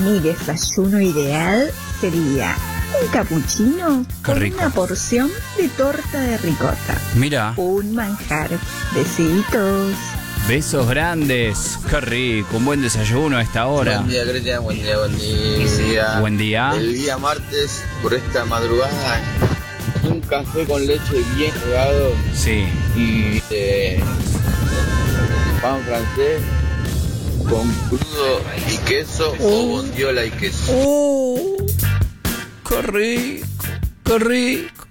Mi desayuno ideal sería un capuchino con una porción de torta de ricota. Mira. Un manjar. Besitos. Besos grandes. Qué rico. Un buen desayuno a esta hora. Buen día, Cristian. Buen día. Buen día. El día martes, por esta madrugada, un café con leche bien jugado. Sí. Y pan francés con crudo y queso o bondiola y queso. ¡Qué rico! ¡Qué rico!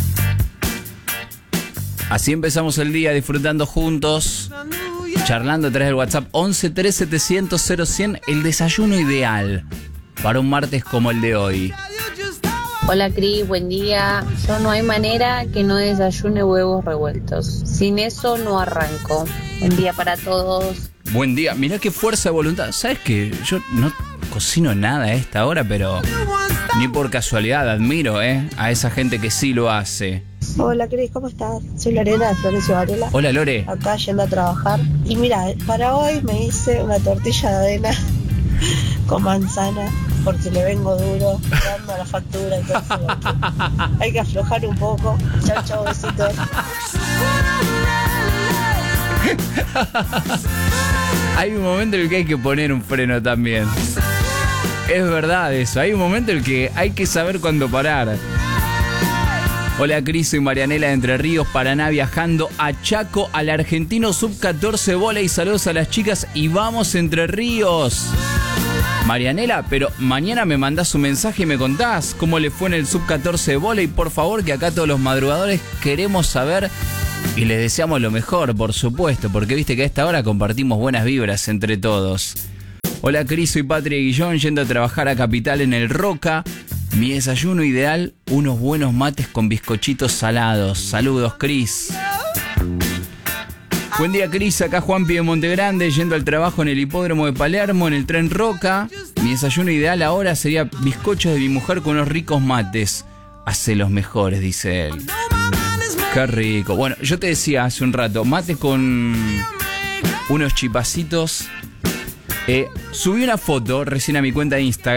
Así empezamos el día disfrutando juntos, charlando a través del WhatsApp 11 3700 0100, el desayuno ideal para un martes como el de hoy. Hola Cris, buen día. Yo no hay manera que no desayune huevos revueltos. Sin eso no arranco. Buen día para todos. Buen día. Mirá qué fuerza de voluntad. ¿Sabes qué? Yo no cocino nada a esta hora, pero ni por casualidad admiro a esa gente que sí lo hace. Hola Cris, ¿cómo estás? Soy Lorena de Florencio Varela. Hola Lore. Acá yendo a trabajar. Y mira, para hoy me hice una tortilla de avena con manzana, porque le vengo duro, dando la factura y todo eso. Hay que aflojar un poco. Chau, chau, besitos. Hay un momento en el que hay que poner un freno también. Es verdad eso. Hay un momento en el que hay que saber cuándo parar. Hola Cris, soy Marianela de Entre Ríos, Paraná, viajando a Chaco, al Argentino Sub-14 Voley. Saludos a las chicas y vamos Entre Ríos. Marianela, pero mañana me mandás un mensaje y me contás cómo le fue en el Sub-14 Voley, por favor, que acá todos los madrugadores queremos saber y les deseamos lo mejor, por supuesto, porque viste que a esta hora compartimos buenas vibras entre todos. Hola Cris, soy Patria Guillón, yendo a trabajar a Capital en el Roca. Mi desayuno ideal, unos buenos mates con bizcochitos salados. Saludos, Cris. Buen día, Cris. Acá Juanpi de Montegrande, yendo al trabajo en el hipódromo de Palermo, en el tren Roca. Mi desayuno ideal ahora sería bizcochos de mi mujer con unos ricos mates. Hace los mejores, dice él. Qué rico. Bueno, yo te decía hace un rato, mates con unos chipacitos. Subí una foto recién a mi cuenta de Instagram.